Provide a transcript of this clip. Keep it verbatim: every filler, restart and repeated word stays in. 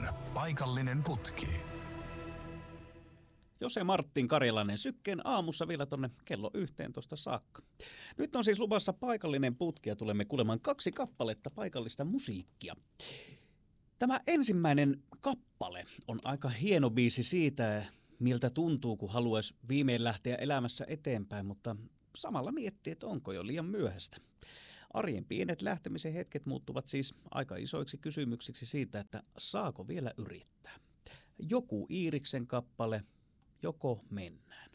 paikallinen putki. Jose Martin Karjalainen Sykkeen aamussa vielä tonne kello yhteentoista saakka. Nyt on siis luvassa paikallinen putki ja tulemme kuulemaan kaksi kappaletta paikallista musiikkia. Tämä ensimmäinen kappale on aika hieno biisi siitä, miltä tuntuu, kun haluaisi viimein lähteä elämässä eteenpäin, mutta samalla miettii, että onko jo liian myöhäistä. Arjen pienet lähtemisen hetket muuttuvat siis aika isoiksi kysymyksiksi siitä, että saako vielä yrittää. Joku Iiriksen kappale, joko mennään.